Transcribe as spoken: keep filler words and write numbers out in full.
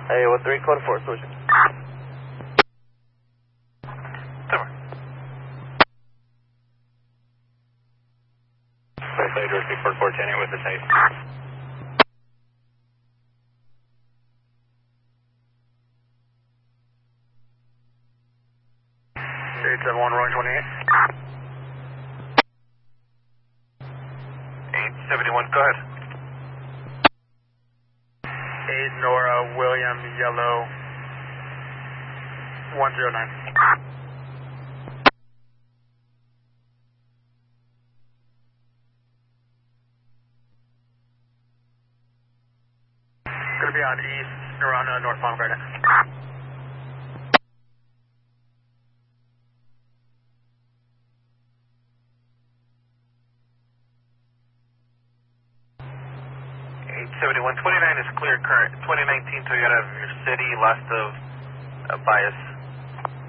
Hey, what three, code four, switching. Timber. Westside Dorothy four four ten eight with the tape. eight seven one, Roy twenty-eight. eight seventy-one, go ahead. eight Nora, William, Yellow, one zero nine. Going to be on east, around uh, North Palm Garden. eight seventy-one, twenty-nine is clear current. twenty nineteen Toyota of your city, lost of uh, bias.